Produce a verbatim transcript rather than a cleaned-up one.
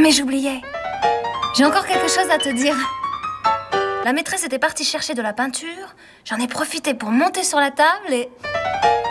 mais j'oubliais. J'ai encore quelque chose à te dire. La maîtresse était partie chercher de la peinture. J'en ai profité pour monter sur la table et...